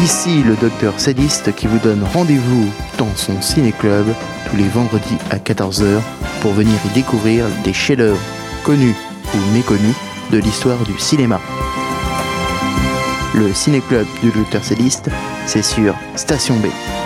Ici le docteur Sadiste qui vous donne rendez-vous dans son ciné-club tous les vendredis à 14h pour venir y découvrir des chefs-d'œuvre connus ou méconnus de l'histoire du cinéma. Le ciné-club du docteur Sadiste, c'est sur Station B.